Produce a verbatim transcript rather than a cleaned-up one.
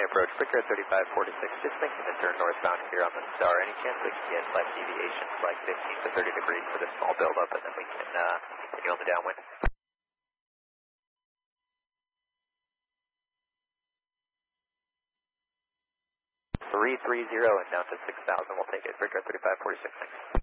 approach, Breaker thirty-five forty-six, just thinking to turn northbound here on the Star. Any chance we can get left deviations like fifteen to thirty degrees for this small buildup, and then we can uh, continue on the downwind? three three zero and down to six thousand, we'll take it, Breaker thirty-five forty-six, thanks.